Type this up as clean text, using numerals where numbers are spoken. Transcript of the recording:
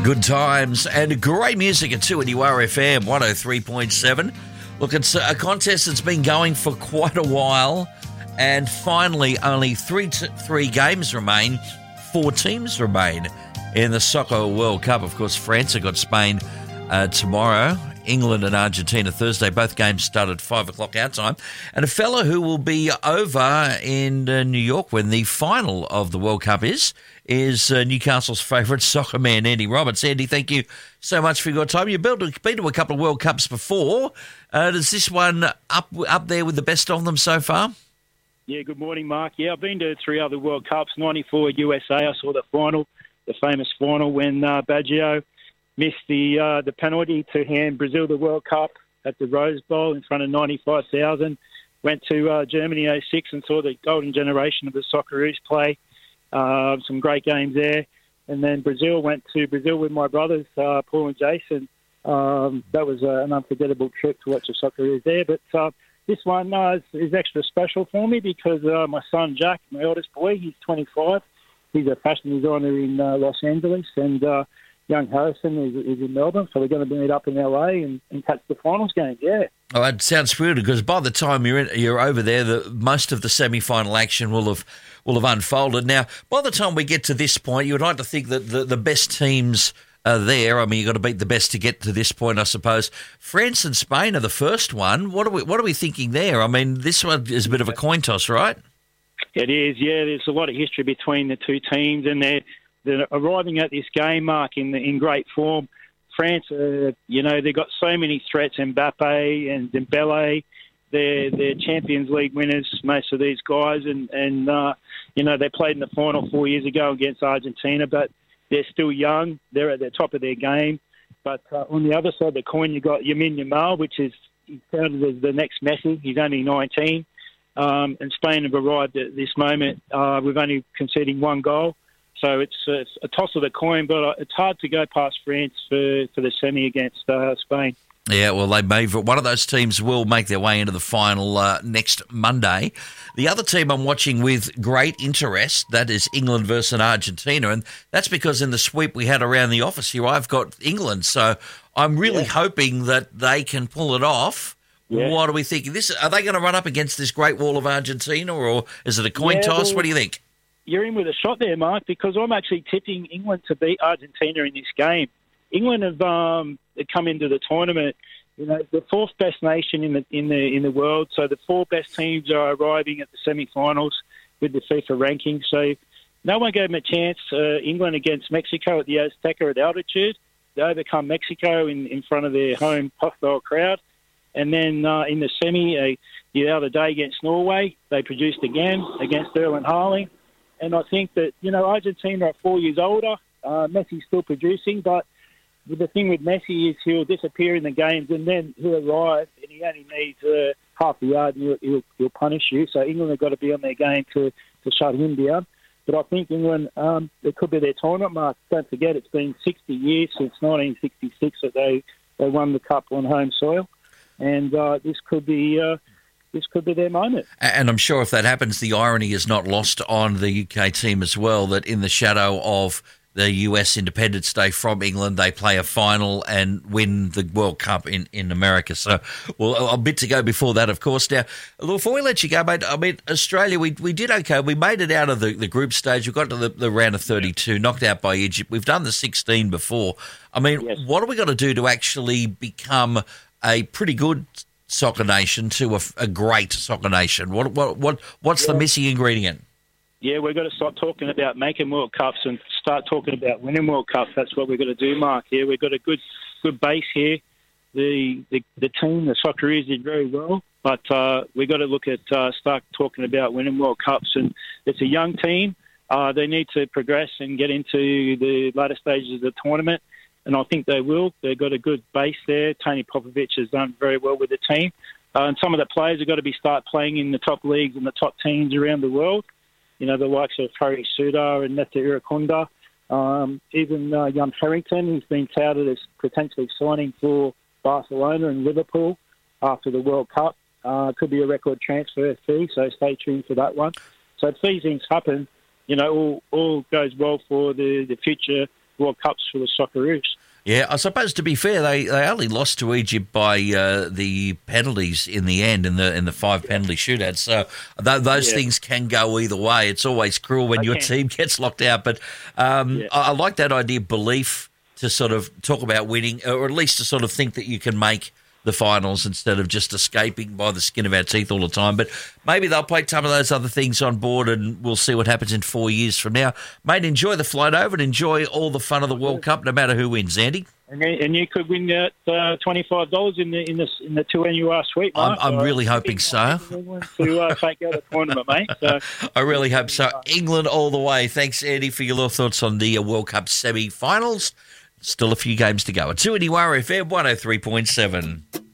Good times and great music at 2NURFM 103.7. Look, it's a contest that's been going for quite a while, and finally only three games remain. 4 teams remain in the Soccer World Cup. Of course, France have got Spain tomorrow, England and Argentina Thursday. Both games start at 5 o'clock our time. And a fella who will be over in New York when the final of the World Cup is Newcastle's favourite soccer man, Andy Roberts. Andy, thank you so much for your time. You've been to a couple of World Cups before. Is this one up there with the best of them so far? Yeah, good morning, Mark. Yeah, I've been to 3 other World Cups. 94 USA, I saw the final, the famous final when Baggio missed the penalty to hand Brazil the World Cup at the Rose Bowl in front of 95,000. Went to Germany 06 and saw the golden generation of the Socceroos play. Some great games there. And then went to Brazil with my brothers, Paul and Jason. That was an unforgettable trip to watch the Socceroos there. But this one is extra special for me because my son Jack, my oldest boy, he's 25. He's a fashion designer in Los Angeles, and young Harrison is in Melbourne, so we're going to meet up in LA and catch the finals game. Yeah. Oh, it sounds good because by the time you're over there, most of the semi-final action will have unfolded. Now, by the time we get to this point, you would like to think that the best teams are there. I mean, you've got to beat the best to get to this point, I suppose. France and Spain are the first one. What are we thinking there? I mean, this one is a bit of a coin toss, right? It is. Yeah, there's a lot of history between the two teams, and they're arriving at this game, Mark, in great form. France, they've got so many threats, Mbappe and Dembele. They're Champions League winners, most of these guys, and they played in the final 4 years ago against Argentina, but they're still young. They're at the top of their game. But on the other side of the coin, you've got Lamine Yamal, which is counted as the next Messi. He's only 19. And Spain have arrived at this moment with only conceding 1 goal. So it's a toss of the coin, but it's hard to go past France for the semi against Spain. Yeah, well, one of those teams will make their way into the final next Monday. The other team I'm watching with great interest, that is England versus Argentina, and that's because in the sweep we had around the office here, I've got England, so I'm really hoping that they can pull it off. Yeah. What are we thinking? Are they going to run up against this great wall of Argentina, or is it a coin toss? What do you think? You're in with a shot there, Mark, because I'm actually tipping England to beat Argentina in this game. England have come into the tournament, the 4th best nation in the world. So the 4 best teams are arriving at the semi-finals with the FIFA ranking. So no one gave them a chance. England against Mexico at the Azteca at altitude. They overcome Mexico in front of their home hostile crowd. And then in the semi, the other day against Norway, they produced again against Erling Haaland. And I think that, Argentina are 4 years older. Messi's still producing, but the thing with Messi is he'll disappear in the games and then he'll arrive and he only needs half a yard and he'll punish you. So England have got to be on their game to shut him down. But I think England, it could be their tournament, Mark. Don't forget, it's been 60 years since 1966 that they won the Cup on home soil. And this could be their moment. And I'm sure if that happens, the irony is not lost on the UK team as well, that in the shadow of the US Independence Day from England, they play a final and win the World Cup in America. So, well, a bit to go before that, of course. Now, before we let you go, mate, I mean, Australia, we did okay. We made it out of the group stage. We got to the round of 32, knocked out by Egypt. We've done the 16 before. I mean, What are we got to do to actually become a pretty good soccer nation to a great soccer nation? What's the missing ingredient? Yeah, we've got to start talking about making World Cups and start talking about winning World Cups. That's what we've got to do, Mark. Yeah, we've got a good base here. The team, the Socceroos, did very well, but we've got to look at start talking about winning World Cups. And it's a young team. They need to progress and get into the latter stages of the tournament, and I think they will. They've got a good base there. Tony Popovic has done very well with the team. And some of the players have got to start playing in the top leagues and the top teams around the world. The likes of Harry Suda and Neta Irakunda. Even Jan Harrington, who's been touted as potentially signing for Barcelona and Liverpool after the World Cup. Could be a record transfer fee, so stay tuned for that one. So if these things happen, all goes well for the future World Cups for the Socceroos. Yeah, I suppose to be fair, they only lost to Egypt by the penalties in the end, in the 5 penalty shootouts. So those things can go either way. It's always cruel when your team gets locked out. But I like that idea, belief, to sort of talk about winning, or at least to sort of think that you can make the finals instead of just escaping by the skin of our teeth all the time. But maybe they'll play some of those other things on board, and we'll see what happens in 4 years from now. Mate, enjoy the flight over and enjoy all the fun of the World Cup, no matter who wins, Andy. And you could win that $25 in the 2NUR suite, mate. I'm really hoping so. To take out the tournament, mate. So, I really hope so. England all the way. Thanks, Andy, for your thoughts on the World Cup semi-finals. Still a few games to go. It's 2NUR FM 103.7.